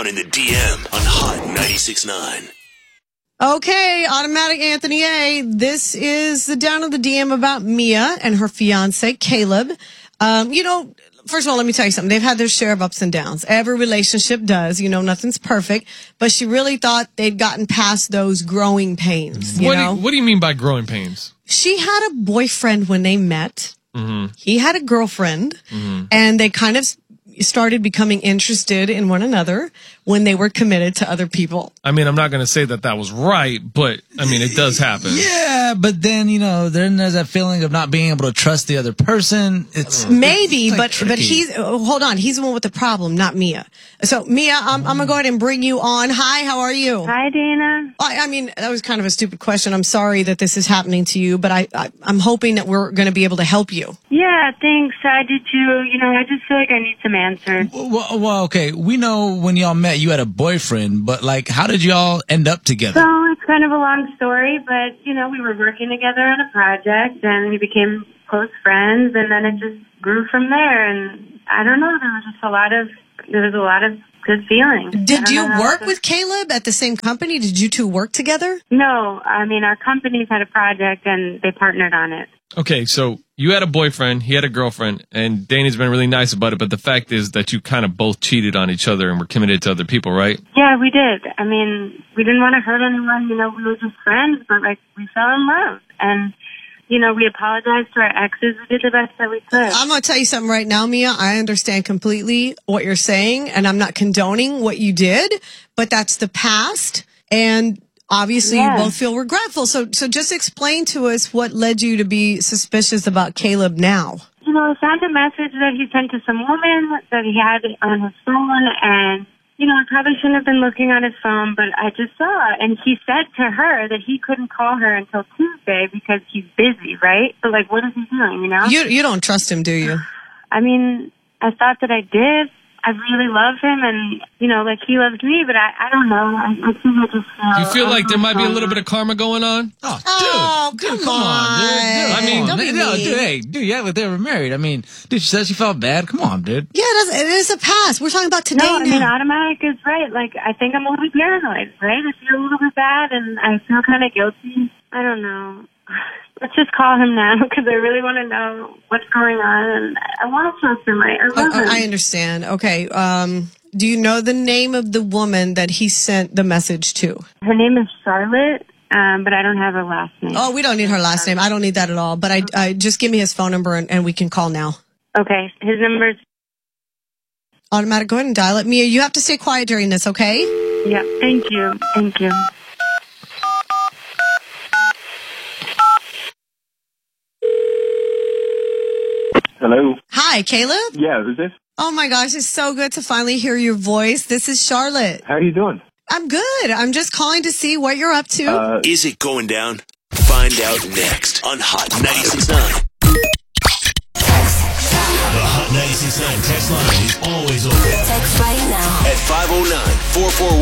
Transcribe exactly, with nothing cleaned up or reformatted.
In the D M on Hot ninety-six point nine. Okay, Automatic Anthony A. This is the down of the D M about Mia and her fiance, Caleb. Um, you know, first of all, let me tell you something. They've had their share of ups and downs. Every relationship does. You know, nothing's perfect. But she really thought they'd gotten past those growing pains. You what, know? do you, what do you mean by growing pains? She had a boyfriend when they met. Mm-hmm. He had a girlfriend. Mm-hmm. And they kind of started becoming interested in one another when they were committed to other people. I mean, I'm not going to say that that was right, but I mean, it does happen. Yeah, but then, you know, then there's that feeling of not being able to trust the other person. It's maybe, it's like but tricky. but he's oh, hold on. He's the one with the problem, not Mia. So Mia, I'm, I'm gonna go ahead and bring you on. Hi, how are you? Hi, Dana. I, I mean, that was kind of a stupid question. I'm sorry that this is happening to you, but I, I I'm hoping that we're going to be able to help you. Yeah, thanks. I do too. You know, I just feel like I need some answers. Well, well, okay. We know when y'all met, you had a boyfriend, but like, how did y'all end up together? So it's kind of a long story, but you know, we were working together on a project, and we became close friends, and then it just grew from there. And I don't know, there was just a lot of there was a lot of good feelings. Did you work to... with Caleb at the same company? Did you two work together? No, I mean our companies had a project, and they partnered on it. Okay, so you had a boyfriend, he had a girlfriend, and Danny's been really nice about it, but the fact is that you kind of both cheated on each other and were committed to other people, right? Yeah, we did. I mean, we didn't want to hurt anyone, you know, we were just friends, but like, we fell in love. And, you know, we apologized to our exes, we did the best that we could. I'm going to tell you something right now, Mia. I understand completely what you're saying, and I'm not condoning what you did, but that's the past, and obviously, yeah. you both feel regretful. So, so just explain to us what led you to be suspicious about Caleb now. You know, I found a message that he sent to some woman that he had on his phone, and, you know, I probably shouldn't have been looking on his phone, but I just saw it. And he said to her that he couldn't call her until Tuesday because he's busy, right? But, like, what is he doing, you know? You, you don't trust him, do you? I mean, I thought that I did. I really love him, and, you know, like, he loves me, but I, I don't know. I, I think I just feel... Do you feel like there might be a little bit of karma going on? Oh, dude, Oh, dude, come come on, dude. dude on. I mean, come on. Don't be no, mean. dude, hey, dude, yeah, but they were married. I mean, dude, she said she felt bad. Come on, dude. Yeah, it is, it is a past. We're talking about today No, I now. mean, Automatic is right. Like, I think I'm a little bit paranoid, right? I feel a little bit bad, and I feel kind of guilty. I don't know. Let's just call him now, because I really want to know what's going on, and I want to trust him. I, I love Oh, him. I understand. Okay. Um, do you know the name of the woman that he sent the message to? Her name is Charlotte, um, but I don't have her last name. Oh, we don't need her last name. I don't need that at all. But I, I just give me his phone number and, and we can call now. Okay, his number is... Automatic, go ahead and dial it. Mia, you have to stay quiet during this, okay? Yeah, thank you. Thank you. Hello. Hi, Caleb. Yeah, who's this? Oh my gosh, it's so good to finally hear your voice. This is Charlotte. How are you doing? I'm good. I'm just calling to see what you're up to. Uh, Is it going down? Find out next on Hot ninety-six point nine. The Hot ninety-six point nine text line is always open. Text right now At five oh nine, four four